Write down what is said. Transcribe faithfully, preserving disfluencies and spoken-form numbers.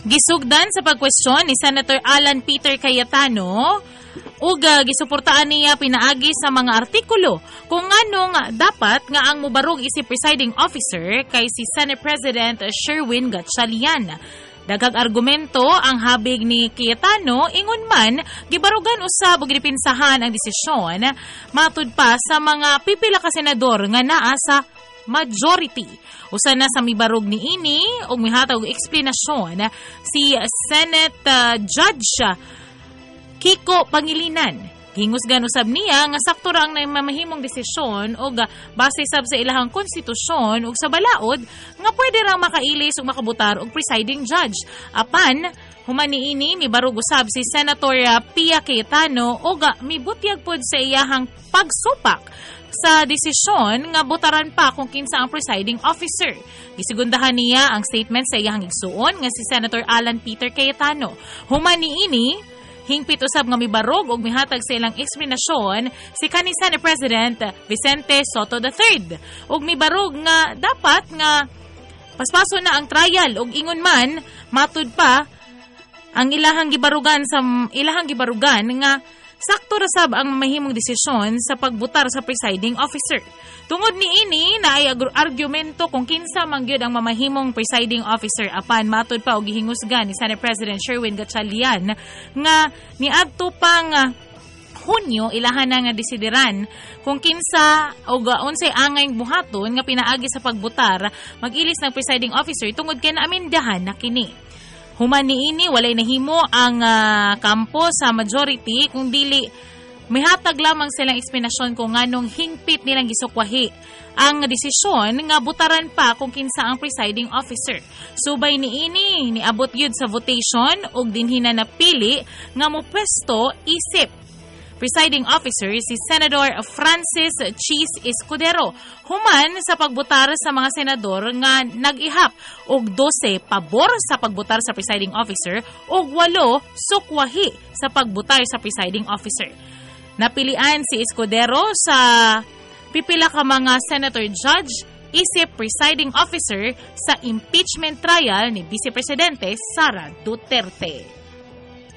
Gisugdan sa pagkwestiyon ni Senator Alan Peter Cayetano ug uh, gisuportaan niya pinaagi sa mga artikulo kung anong dapat nga ang mubarog isip presiding officer kay si Senate President Sherwin Gatchalian. Daghang argumento ang habig ni Cayetano ingon man gibarugan usab ug gipinsahan ang desisyon matud pa sa mga pipila ka senador nga naa sa majority. Usa na sa mibarog ni ini ug mihatag og eksplanasyon si Senate uh, Judge Kiko Pangilinan. Hingusgan usab niya nga sakto ra ang mamahimong desisyon ug base sab sa ilahang konstitusyon ug sa balaod nga pwede ra makailis ug makabutar og presiding judge. Apan human niini mibarog usab si Senator Pia Cayetano ug mibutyag pod sa iyahang pagsupak sa desisyon nga butaran pa kung kinsa ang presiding officer. Gisigundahan niya ang statement sa iyahang igsuon nga si Senator Alan Peter Cayetano. Human niini hingpit usab nga mibarog ug mihatag sa ilang eksplanasyon si kanhi Senate President Vicente Soto the third. Ug mibarog nga dapat nga paspaso na ang trial ug ingon man matud pa ang ilahang gibarugan sa ilahang gibarugan nga sakto ra sab ang mamahimong desisyon sa pagbutar sa presiding officer. Tungod niini naay argumento kung kinsa man gyud ang mamahimong presiding officer apan matud pa og gihingusgan ni Senate President Sherwin Gatchalian nga niadto pang uh, Hunyo ilahan na nga desideran kung kinsa og uh, unsay angay buhaton nga pinaagi sa pagbutar mag-ilis ng presiding officer tungod kay naamindahan na kini. Human niini walay nahimo ang uh, kampo sa majority kung dili mihatag lamang silang eksplanasyon kung nganong hingpit nilang gisukwahi ang desisyon nga butaran pa kung kinsa ang presiding officer. Subay niini niabot yun sa votation ug dinhi na napili nga mopwesto isip presiding officer si Senator Francis Cheese Escudero. Human sa pagbutar sa mga senador nga nag-ihap og dose pabor sa pagbutar sa presiding officer ug walo sukwahi sa pagbutar sa presiding officer. Napilian si Escudero sa pipila ka mga senator judge isip presiding officer sa impeachment trial ni Vice Presidente Sara Duterte.